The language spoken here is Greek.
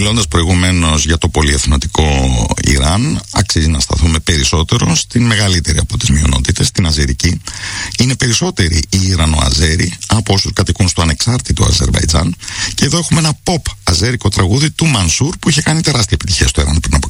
Μιλώντας προηγουμένως για το πολυεθνοτικό Ιράν, αξίζει να σταθούμε περισσότερο στην μεγαλύτερη από τις μειονότητες, την αζερική. Είναι περισσότεροι οι Ιρανοαζέροι από όσους κατοικούν στο ανεξάρτητο Αζερβαϊτζάν. Και εδώ έχουμε ένα pop αζέρικο τραγούδι του Μανσούρ που είχε κάνει τεράστια επιτυχία στο Ιράν πριν από